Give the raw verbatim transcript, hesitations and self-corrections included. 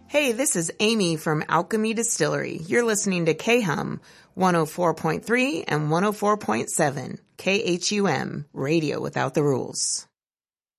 Hey, this is Amy from Alchemy Distillery. You're listening to K-Hum one oh four point three and one oh four point seven. K H U M, Radio Without the Rules.